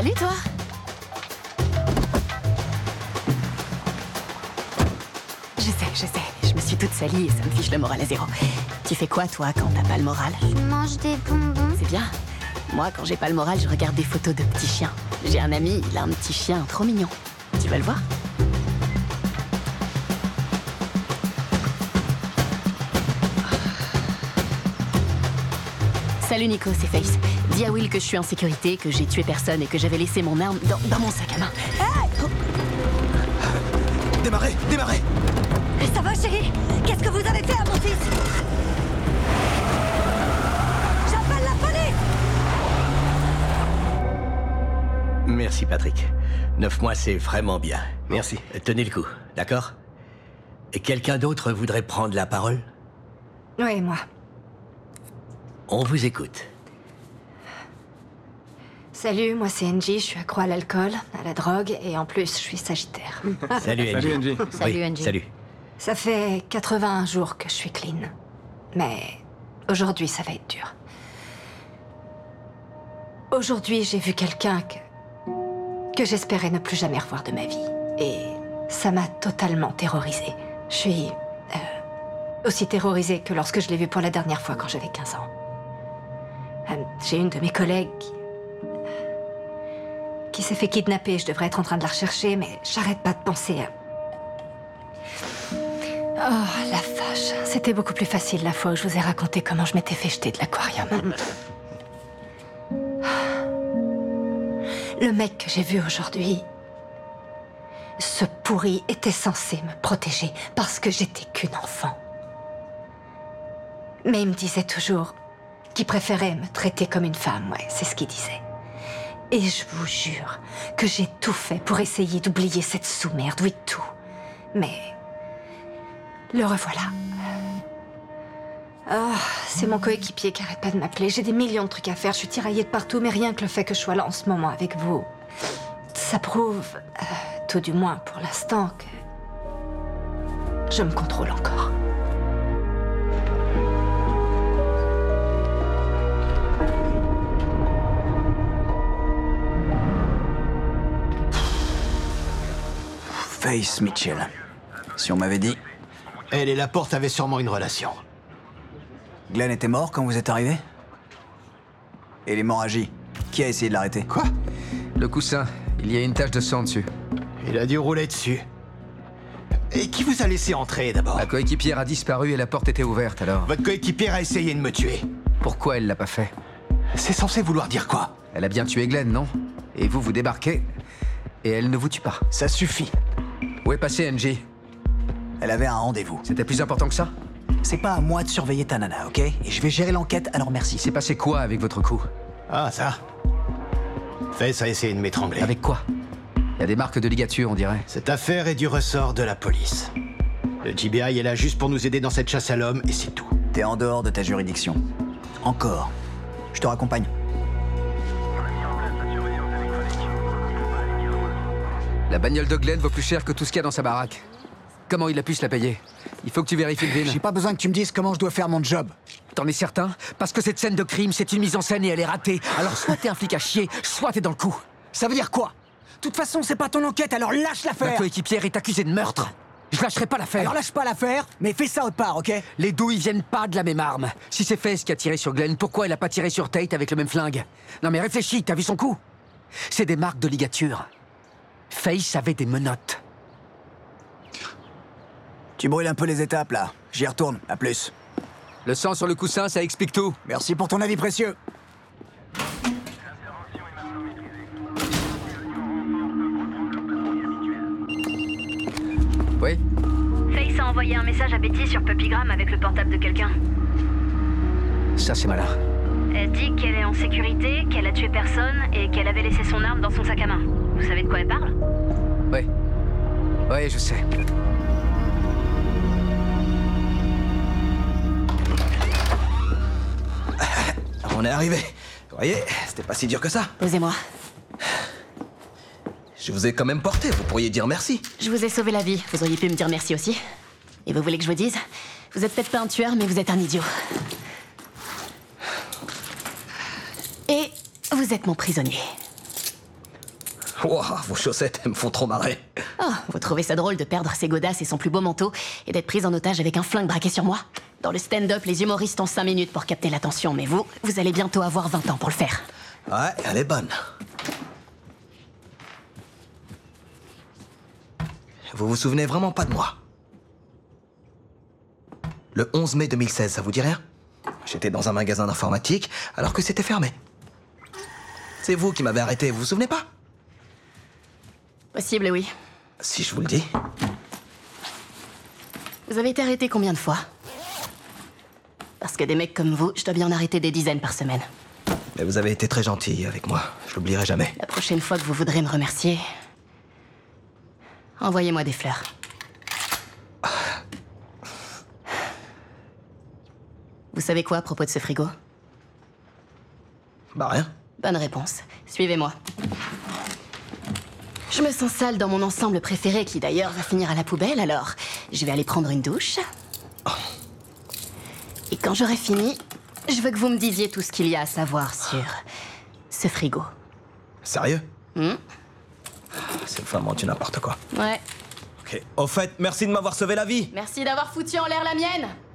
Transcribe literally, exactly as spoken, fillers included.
Salut, toi. Je sais, je sais. Je me suis toute salie et ça me fiche le moral à zéro. Tu fais quoi, toi, quand t'as pas le moral? Je mange des bonbons. C'est bien. Moi, quand j'ai pas le moral, je regarde des photos de petits chiens. J'ai un ami, il a un petit chien trop mignon. Tu vas le voir? Salut Nico, c'est Face. Dis à Will que je suis en sécurité, que j'ai tué personne et que j'avais laissé mon arme dans, dans mon sac à main. Hey oh. Démarrez, démarrez. Ça va, chérie? Qu'est-ce que vous avez fait à mon fils? J'appelle la police! Merci, Patrick. Neuf mois, c'est vraiment bien. Merci. Tenez le coup, d'accord? Et quelqu'un d'autre voudrait prendre la parole? Oui, moi. On vous écoute. Salut, moi c'est Angie, je suis accro à l'alcool, à la drogue, et en plus, je suis sagittaire. Salut, Angie. Salut, Angie. Salut, Oui, Angie. Salut. Ça fait quatre-vingt-un jours que je suis clean. Mais aujourd'hui, ça va être dur. Aujourd'hui, j'ai vu quelqu'un que... que j'espérais ne plus jamais revoir de ma vie. Et ça m'a totalement terrorisée. Je suis... euh, aussi terrorisée que lorsque je l'ai vu pour la dernière fois quand j'avais quinze ans. Euh, j'ai une de mes collègues qui... qui s'est fait kidnapper. Je devrais être en train de la rechercher, mais j'arrête pas de penser à... Oh, la vache. C'était beaucoup plus facile la fois où je vous ai raconté comment je m'étais fait jeter de l'aquarium. Le mec que j'ai vu aujourd'hui, ce pourri était censé me protéger parce que j'étais qu'une enfant. Mais il me disait toujours qu'il préférait me traiter comme une femme, ouais, c'est ce qu'il disait. Et je vous jure que j'ai tout fait pour essayer d'oublier cette sous-merde, oui, tout. Mais... le revoilà. Oh, c'est mon coéquipier qui arrête pas de m'appeler. J'ai des millions de trucs à faire, je suis tiraillée de partout, mais rien que le fait que je sois là en ce moment avec vous, ça prouve, euh, tout du moins pour l'instant, que je me contrôle encore. Face Mitchell. Si on m'avait dit... Elle et Laporte avaient sûrement une relation. Glenn était mort quand vous êtes arrivé? Et l'hémorragie? Qui a essayé de l'arrêter? Quoi? Le coussin, il y a une tache de sang dessus. Il a dû rouler dessus. Et qui vous a laissé entrer, d'abord? Ma coéquipière a disparu et la porte était ouverte, alors... Votre coéquipière a essayé de me tuer. Pourquoi elle l'a pas fait? C'est censé vouloir dire quoi? Elle a bien tué Glenn, non? Et vous, vous débarquez, et elle ne vous tue pas. Ça suffit. Où est passée Angie? Elle avait un rendez-vous. C'était plus important que ça? C'est pas à moi de surveiller ta nana, ok? Et je vais gérer l'enquête, alors merci. Il s'est passé quoi avec votre coup? Ah, ça? Face a essayé de m'étrangler. Avec quoi? Il y a des marques de ligature, on dirait. Cette affaire est du ressort de la police. Le G B I est là juste pour nous aider dans cette chasse à l'homme, et c'est tout. T'es en dehors de ta juridiction. Encore. Je te raccompagne. La bagnole de Glenn vaut plus cher que tout ce qu'il y a dans sa baraque. Comment il a pu se la payer? Il faut que tu vérifies le J'ai bin. pas besoin que tu me dises comment je dois faire mon job. T'en es certain? Parce que cette scène de crime, c'est une mise en scène et elle est ratée. Alors soit t'es un flic à chier, soit t'es dans le coup. Ça veut dire quoi? De toute façon, c'est pas ton enquête, alors lâche Ma l'affaire. coéquipière est accusée de meurtre. Je lâcherai pas l'affaire. Alors lâche pas l'affaire, mais fais ça autre part, ok? Les douilles viennent pas de la même arme. Si c'est Face qui a tiré sur Glenn, pourquoi elle a pas tiré sur Tate avec le même flingue? Non mais réfléchis, t'as vu son coup? C'est des marques de ligature. Face avait des menottes. Tu brûles un peu les étapes, là. J'y retourne, à plus. Le sang sur le coussin, ça explique tout. Merci pour ton avis précieux. Oui? Face a envoyé un message à Betty sur Puppygram avec le portable de quelqu'un. Ça, c'est malin. Elle dit qu'elle est en sécurité, qu'elle a tué personne et qu'elle avait laissé son arme dans son sac à main. Vous savez de quoi elle parle? Oui. Oui, je sais. On est arrivé. Vous voyez, c'était pas si dur que ça. Posez-moi. Je vous ai quand même porté, vous pourriez dire merci. Je vous ai sauvé la vie, vous auriez pu me dire merci aussi. Et vous voulez que je vous dise? Vous êtes peut-être pas un tueur, mais vous êtes un idiot. Et vous êtes mon prisonnier. Wow, vos chaussettes, elles me font trop marrer. Oh, vous trouvez ça drôle de perdre ses godasses et son plus beau manteau et d'être prise en otage avec un flingue braqué sur moi? Dans le stand-up, les humoristes ont cinq minutes pour capter l'attention, mais vous, vous allez bientôt avoir vingt ans pour le faire. Ouais, elle est bonne. Vous vous souvenez vraiment pas de moi? Le onze mai deux mille seize, ça vous dit rien? J'étais dans un magasin d'informatique alors que c'était fermé. C'est vous qui m'avez arrêté, vous vous souvenez pas? Possible, oui. Si je vous le dis. Vous avez été arrêté combien de fois? Parce que des mecs comme vous, je dois bien en arrêter des dizaines par semaine. Mais vous avez été très gentil avec moi, je l'oublierai jamais. La prochaine fois que vous voudrez me remercier, envoyez-moi des fleurs. Vous savez quoi à propos de ce frigo? Bah rien. Bonne réponse. Suivez-moi. Je me sens sale dans mon ensemble préféré, qui d'ailleurs va finir à la poubelle, alors je vais aller prendre une douche. Et quand j'aurai fini, je veux que vous me disiez tout ce qu'il y a à savoir sur ce frigo. Sérieux? Hmm? C'est vraiment du n'importe quoi. Ouais. Ok. Au fait, merci de m'avoir sauvé la vie. Merci d'avoir foutu en l'air la mienne.